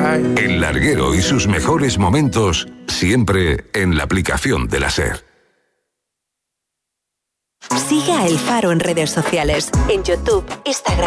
El Larguero y sus mejores momentos, siempre en la aplicación de la SER. Sigue a El Faro en redes sociales, en YouTube, Instagram